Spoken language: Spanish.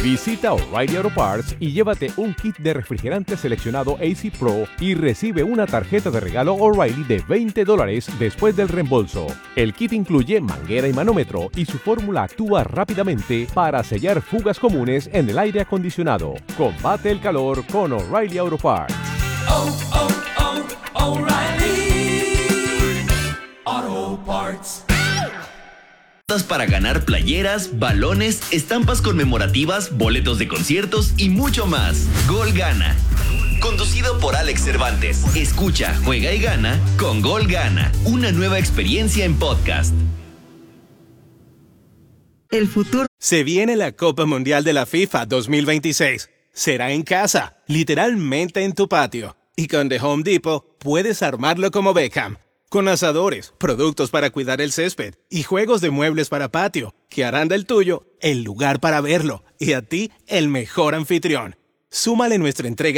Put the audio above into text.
Visita O'Reilly Auto Parts y llévate un kit de refrigerante seleccionado AC Pro y recibe una tarjeta de regalo O'Reilly de $20 después del reembolso. El kit incluye manguera y manómetro y su fórmula actúa rápidamente para sellar fugas comunes en el aire acondicionado. Combate el calor con O'Reilly Auto Parts. O'Reilly Auto Parts. Para ganar playeras, balones, estampas conmemorativas, boletos de conciertos y mucho más. Gol Gana. Conducido por Alex Cervantes. Escucha, juega y gana con Gol Gana. Una nueva experiencia en podcast. El futuro. Se viene la Copa Mundial de la FIFA 2026. Será en casa, literalmente en tu patio. Y con The Home Depot puedes armarlo como Beckham. Con asadores, productos para cuidar el césped y juegos de muebles para patio, que harán del tuyo el lugar para verlo y a ti el mejor anfitrión. Súmale nuestra entrega